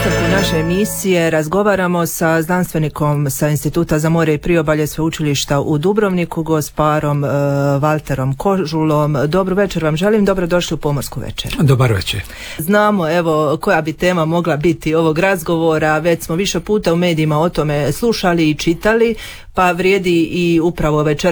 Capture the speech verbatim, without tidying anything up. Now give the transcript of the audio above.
nastavku naše emisije razgovaramo sa znanstvenikom sa Instituta za more i priobalje Sveučilišta u Dubrovniku, gosparom e, Valterom Kožulom. Dobro večer vam želim, dobrodošli u Pomorsku večer. Dobar večer. Znamo evo koja bi tema mogla biti ovog razgovora, već smo više puta u medijima o tome slušali i čitali, pa vrijedi i upravo večer